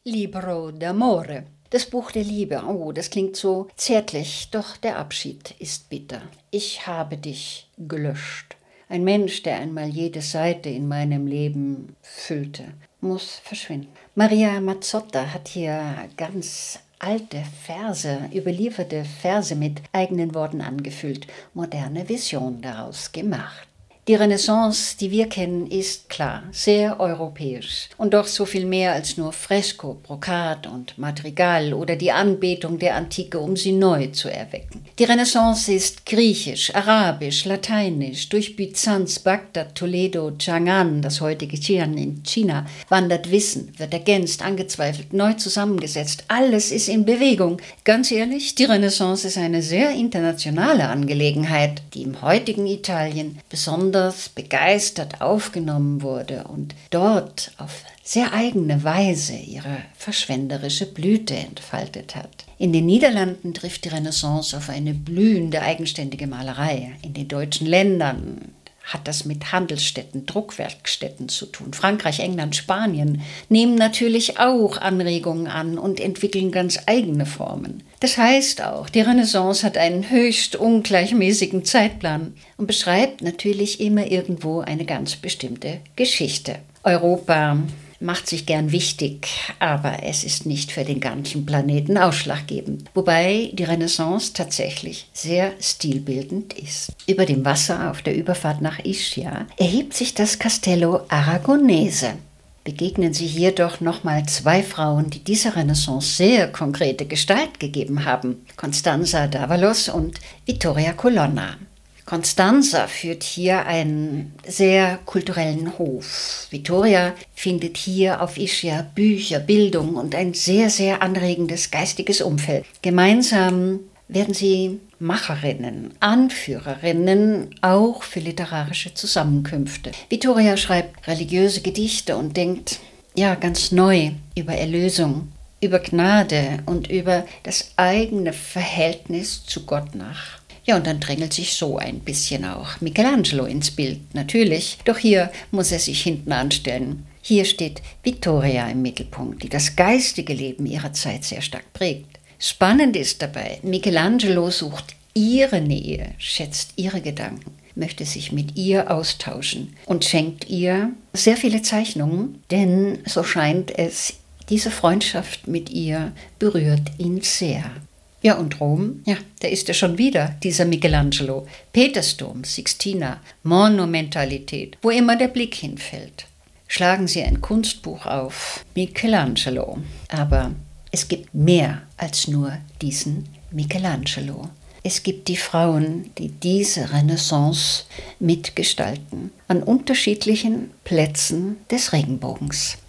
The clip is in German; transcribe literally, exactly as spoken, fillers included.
Libro d'amore. Das Buch der Liebe. Oh, das klingt so zärtlich, doch der Abschied ist bitter. Ich habe dich gelöscht. Ein Mensch, der einmal jede Seite in meinem Leben füllte, muss verschwinden. Maria Mazzotta hat hier ganz alte Verse, überlieferte Verse mit eigenen Worten angefüllt, moderne Vision daraus gemacht. Die Renaissance, die wir kennen, ist klar, sehr europäisch und doch so viel mehr als nur Fresko, Brokat und Madrigal oder die Anbetung der Antike, um sie neu zu erwecken. Die Renaissance ist griechisch, arabisch, lateinisch, durch Byzanz, Bagdad, Toledo, Chang'an, das heutige Xi'an in China, wandert Wissen, wird ergänzt, angezweifelt, neu zusammengesetzt. Alles ist in Bewegung. Ganz ehrlich, die Renaissance ist eine sehr internationale Angelegenheit, die im heutigen Italien besonders begeistert aufgenommen wurde und dort auf sehr eigene Weise ihre verschwenderische Blüte entfaltet hat. In den Niederlanden trifft die Renaissance auf eine blühende, eigenständige Malerei. In den deutschen Ländern hat das mit Handelsstätten, Druckwerkstätten zu tun. Frankreich, England, Spanien nehmen natürlich auch Anregungen an und entwickeln ganz eigene Formen. Das heißt auch, die Renaissance hat einen höchst ungleichmäßigen Zeitplan und beschreibt natürlich immer irgendwo eine ganz bestimmte Geschichte. Europa macht sich gern wichtig, aber es ist nicht für den ganzen Planeten ausschlaggebend. Wobei die Renaissance tatsächlich sehr stilbildend ist. Über dem Wasser auf der Überfahrt nach Ischia erhebt sich das Castello Aragonese. Begegnen Sie hier doch nochmal zwei Frauen, die dieser Renaissance sehr konkrete Gestalt gegeben haben: Constanza d'Avalos und Vittoria Colonna. Constanza führt hier einen sehr kulturellen Hof. Vittoria findet hier auf Ischia Bücher, Bildung und ein sehr, sehr anregendes geistiges Umfeld. Gemeinsam werden sie Macherinnen, Anführerinnen, auch für literarische Zusammenkünfte. Vittoria schreibt religiöse Gedichte und denkt, ja, ganz neu über Erlösung, über Gnade und über das eigene Verhältnis zu Gott nach. Ja, und dann drängelt sich so ein bisschen auch Michelangelo ins Bild, natürlich. Doch hier muss er sich hinten anstellen. Hier steht Vittoria im Mittelpunkt, die das geistige Leben ihrer Zeit sehr stark prägt. Spannend ist dabei, Michelangelo sucht ihre Nähe, schätzt ihre Gedanken, möchte sich mit ihr austauschen und schenkt ihr sehr viele Zeichnungen, denn so scheint es, diese Freundschaft mit ihr berührt ihn sehr. Ja, und Rom, ja, da ist er schon wieder, dieser Michelangelo. Petersdom, Sixtina, Monumentalität, wo immer der Blick hinfällt. Schlagen Sie ein Kunstbuch auf, Michelangelo. Aber es gibt mehr als nur diesen Michelangelo. Es gibt die Frauen, die diese Renaissance mitgestalten, an unterschiedlichen Plätzen des Regenbogens.